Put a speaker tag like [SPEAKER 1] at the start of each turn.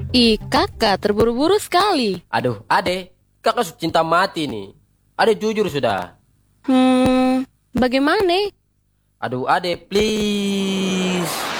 [SPEAKER 1] Ih, kakak terburu-buru sekali.
[SPEAKER 2] Aduh, ade, kakak sudah cinta mati nih. Ade jujur sudah.
[SPEAKER 1] Bagaimana?
[SPEAKER 2] Aduh, ade, please.